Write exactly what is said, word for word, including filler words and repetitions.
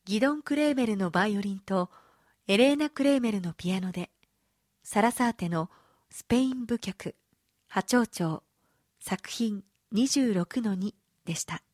ギドン・クレーメルのバイオリンとエレーナ・クレーメルのピアノで、サラサーテのスペイン舞曲、波長長、作品 にじゅうろくのに でした。